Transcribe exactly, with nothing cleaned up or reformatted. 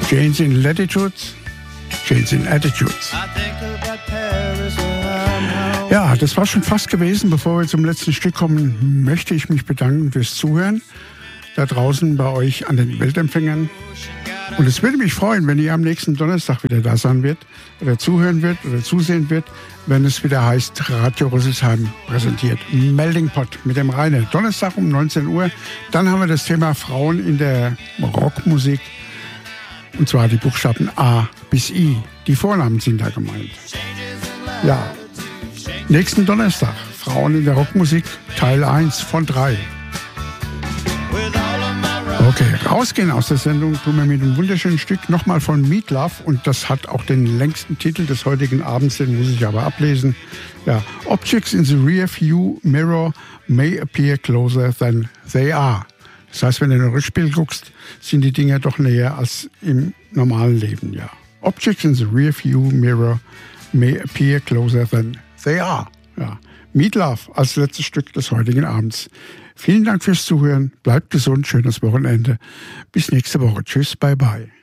Change in Latitudes, Change in Attitudes. Ja, das war schon fast gewesen. Bevor wir zum letzten Stück kommen, möchte ich mich bedanken fürs Zuhören da draußen bei euch an den Weltempfängern. Und es würde mich freuen, wenn ihr am nächsten Donnerstag wieder da sein wird oder zuhören wird oder zusehen wird, wenn es wieder heißt Radio Rüsselsheim präsentiert. Melting Pot mit dem Rainer. Donnerstag um neunzehn Uhr. Dann haben wir das Thema Frauen in der Rockmusik. Und zwar die Buchstaben A bis I. Die Vornamen sind da gemeint. Ja, nächsten Donnerstag Frauen in der Rockmusik Teil eins von drei. Okay, rausgehen aus der Sendung tun wir mit einem wunderschönen Stück nochmal von Meat Love und das hat auch den längsten Titel des heutigen Abends, den muss ich aber ablesen. Ja, Objects in the rear view mirror may appear closer than they are. Das heißt, wenn du in den Rückspiegel guckst, sind die Dinger doch näher als im normalen Leben, ja. Objects in the rear view mirror may appear closer than they are. Ja. Meat Love als letztes Stück des heutigen Abends. Vielen Dank fürs Zuhören. Bleibt gesund, schönes Wochenende. Bis nächste Woche. Tschüss, bye bye.